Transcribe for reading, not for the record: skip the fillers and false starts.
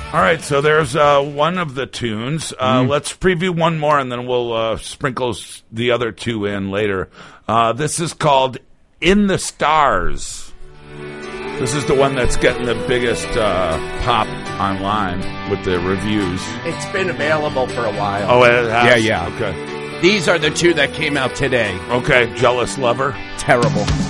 All right, so there's one of the tunes. Let's preview one more, and then we'll sprinkle the other two in later. This is called In the Stars. This is the one that's getting the biggest pop online with the reviews. It's been available for a while. Oh, it has? Yeah. Okay. These are the two that came out today. Okay, Jealous Lover. Terrible.